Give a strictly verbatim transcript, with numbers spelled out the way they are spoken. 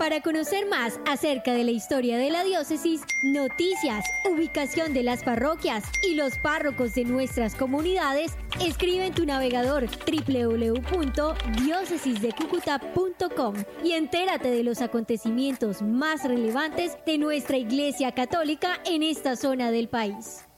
Para conocer más acerca de la historia de la diócesis, noticias, ubicación de las parroquias y los párrocos de nuestras comunidades, escribe en tu navegador doble u doble u doble u punto diócesis de cúcuta punto com y entérate de los acontecimientos más relevantes de nuestra Iglesia Católica en esta zona del país.